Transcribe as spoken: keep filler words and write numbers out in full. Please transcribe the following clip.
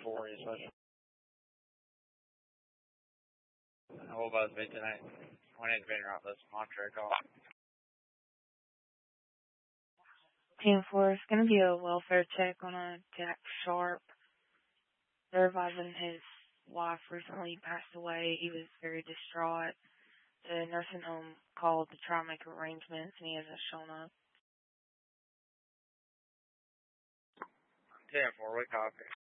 four, you special. What about me tonight? When it's been around this Montreal call. ten four, it's going to be a welfare check on a Jack Sharp. They're advising his wife recently passed away. He was very distraught. The nursing home called to try and make arrangements, and he hasn't shown up. ten four, we copy.